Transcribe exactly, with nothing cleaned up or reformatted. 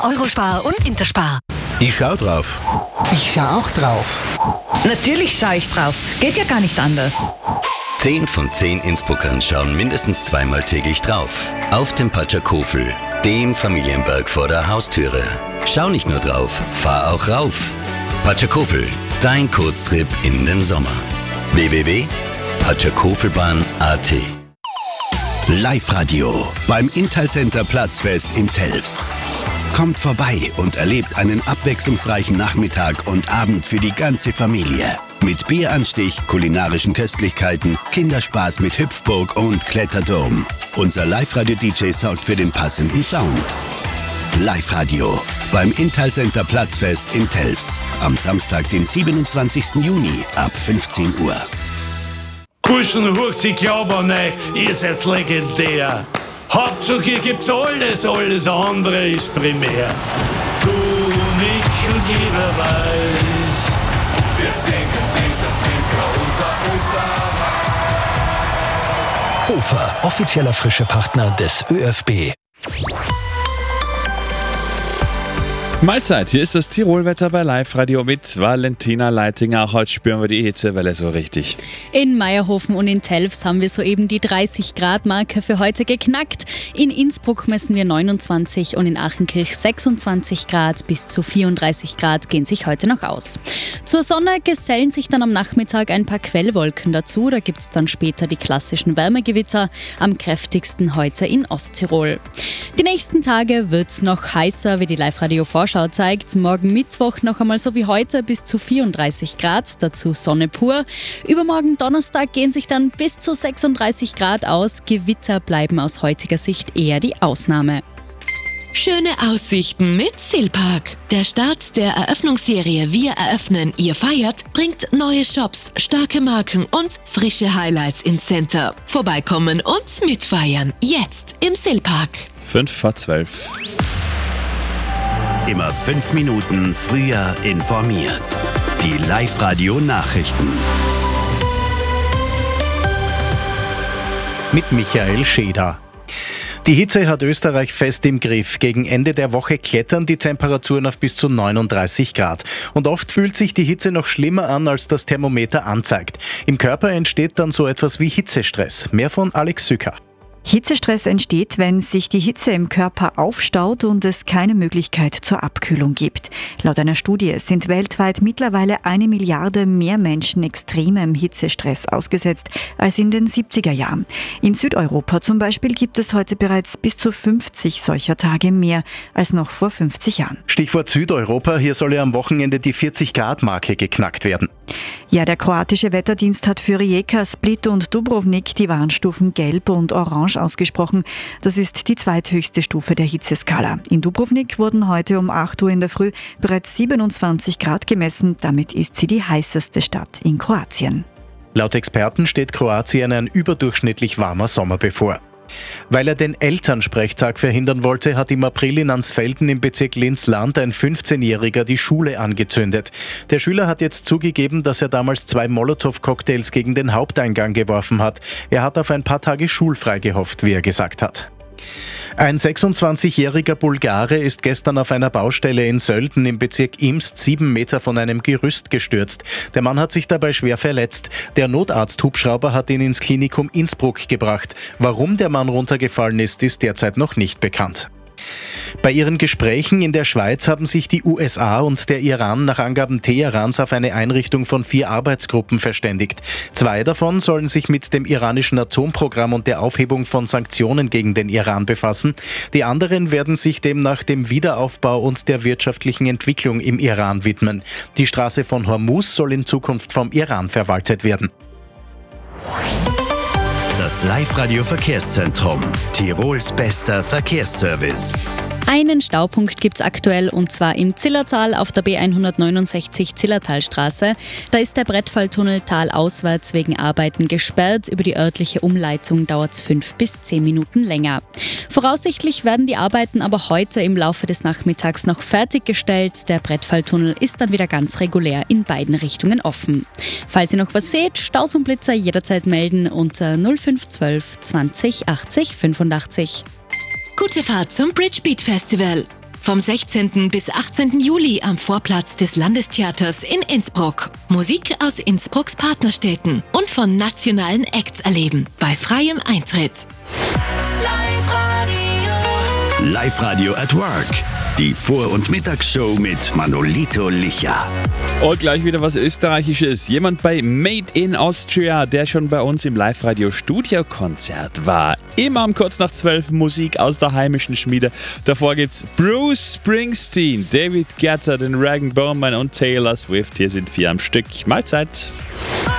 Eurospar und Interspar. Ich schau drauf. Ich schau auch drauf. Natürlich schaue ich drauf. Geht ja gar nicht anders. Zehn von zehn Innsbruckern schauen mindestens zweimal täglich drauf. Auf dem Patschakofel, dem Familienberg vor der Haustüre. Schau nicht nur drauf, fahr auch rauf. Patschakofel, dein Kurztrip in den Sommer. w w w punkt patschakofelbahn punkt a t. Live-Radio beim Intal-Center Platzfest in Telfs. Kommt vorbei und erlebt einen abwechslungsreichen Nachmittag und Abend für die ganze Familie. Mit Bieranstich, kulinarischen Köstlichkeiten, Kinderspaß mit Hüpfburg und Kletterturm. Unser Live-Radio-D J sorgt für den passenden Sound. Live-Radio beim Intal-Center Platzfest in Telfs. Am Samstag, den siebenundzwanzigsten Juni ab fünfzehn Uhr. Burschen, hurcht, ich glaube an euch, ihr seid legendär. Hauptsache, hier gibt's alles, alles andere ist primär. Du und ich und jeder weiß, wir singen dieses Lied für unser Österreich. Hofer, offizieller frische Partner des ÖFB. Mahlzeit, hier ist das Tirolwetter bei Live-Radio mit Valentina Leitinger. Heute spüren wir die Hitzewelle so richtig. In Meierhofen und in Telfs haben wir soeben die dreißig Grad Marke für heute geknackt. In Innsbruck messen wir neunundzwanzig und in Achenkirch sechsundzwanzig Grad. Bis zu vierunddreißig Grad gehen sich heute noch aus. Zur Sonne gesellen sich dann am Nachmittag ein paar Quellwolken dazu. Da gibt es dann später die klassischen Wärmegewitter, am kräftigsten heute in Osttirol. Die nächsten Tage wird es noch heißer, wie die Live-Radio-Vorschau zeigt. Morgen Mittwoch noch einmal so wie heute bis zu vierunddreißig Grad, dazu Sonne pur. Übermorgen Donnerstag gehen sich dann bis zu sechsunddreißig Grad aus. Gewitter bleiben aus heutiger Sicht eher die Ausnahme. Schöne Aussichten mit Silpark. Der Start der Eröffnungsserie Wir eröffnen, ihr feiert bringt neue Shops, starke Marken und frische Highlights ins Center. Vorbeikommen und mitfeiern. Jetzt im Silpark. fünf vor zwölf. Immer fünf Minuten früher informiert. Die Live-Radio-Nachrichten. Mit Michael Scheder. Die Hitze hat Österreich fest im Griff. Gegen Ende der Woche klettern die Temperaturen auf bis zu neununddreißig Grad. Und oft fühlt sich die Hitze noch schlimmer an, als das Thermometer anzeigt. Im Körper entsteht dann so etwas wie Hitzestress. Mehr von Alex Sücker. Hitzestress entsteht, wenn sich die Hitze im Körper aufstaut und es keine Möglichkeit zur Abkühlung gibt. Laut einer Studie sind weltweit mittlerweile eine Milliarde mehr Menschen extremem Hitzestress ausgesetzt als in den siebziger Jahren. In Südeuropa zum Beispiel gibt es heute bereits bis zu fünfzig solcher Tage mehr als noch vor fünfzig Jahren. Stichwort Südeuropa, hier soll ja am Wochenende die vierzig Grad Marke geknackt werden. Ja, der kroatische Wetterdienst hat für Rijeka, Split und Dubrovnik die Warnstufen Gelb und Orange ausgesprochen. Das ist die zweithöchste Stufe der Hitzeskala. In Dubrovnik wurden heute um acht Uhr in der Früh bereits siebenundzwanzig Grad gemessen. Damit ist sie die heißeste Stadt in Kroatien. Laut Experten steht Kroatien ein überdurchschnittlich warmer Sommer bevor. Weil er den Elternsprechtag verhindern wollte, hat im April in Ansfelden im Bezirk Linz-Land ein fünfzehnjähriger die Schule angezündet. Der Schüler hat jetzt zugegeben, dass er damals zwei Molotow-Cocktails gegen den Haupteingang geworfen hat. Er hat auf ein paar Tage schulfrei gehofft, wie er gesagt hat. Ein sechsundzwanzigjähriger Bulgare ist gestern auf einer Baustelle in Sölden im Bezirk Imst sieben Meter von einem Gerüst gestürzt. Der Mann hat sich dabei schwer verletzt. Der Notarzt-Hubschrauber hat ihn ins Klinikum Innsbruck gebracht. Warum der Mann runtergefallen ist, ist derzeit noch nicht bekannt. Bei ihren Gesprächen in der Schweiz haben sich die U S A und der Iran nach Angaben Teherans auf eine Einrichtung von vier Arbeitsgruppen verständigt. Zwei davon sollen sich mit dem iranischen Atomprogramm und der Aufhebung von Sanktionen gegen den Iran befassen. Die anderen werden sich demnach dem Wiederaufbau und der wirtschaftlichen Entwicklung im Iran widmen. Die Straße von Hormuz soll in Zukunft vom Iran verwaltet werden. Das Live-Radio-Verkehrszentrum. Tirols bester Verkehrsservice. Einen Staupunkt gibt es aktuell und zwar im Zillertal auf der B hundertneunundsechzig Zillertalstraße. Da ist der Brettfalltunnel talauswärts wegen Arbeiten gesperrt. Über die örtliche Umleitung dauert es fünf bis zehn Minuten länger. Voraussichtlich werden die Arbeiten aber heute im Laufe des Nachmittags noch fertiggestellt. Der Brettfalltunnel ist dann wieder ganz regulär in beiden Richtungen offen. Falls ihr noch was seht, Staus und Blitzer jederzeit melden unter null fünf zwölf zwanzig achtzig fünfundachtzig. Gute Fahrt zum Bridge Beat Festival. Vom sechzehnten bis achtzehnten Juli am Vorplatz des Landestheaters in Innsbruck. Musik aus Innsbrucks Partnerstädten und von nationalen Acts erleben. Bei freiem Eintritt. Live-Radio at Work. Die Vor- und Mittagsshow mit Manolito Licha. Und gleich wieder was Österreichisches. Jemand bei Made in Austria, der schon bei uns im Live-Radio-Studio-Konzert war. Immer um kurz nach zwölf Musik aus der heimischen Schmiede. Davor gibt's Bruce Springsteen, David Guetta, den Rag and Bone Man und Taylor Swift. Hier sind vier am Stück. Mahlzeit.